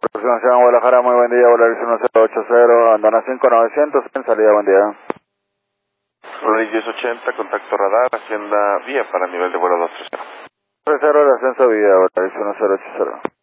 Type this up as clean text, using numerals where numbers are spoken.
Aproximación Guadalajara, muy buen día, Volaris 1080, Andana 5900, en salida, buen día. Volaris 1080, contacto radar, hacienda vía para nivel de vuelo 230. Reserva el ascenso vía, Volaris 1080.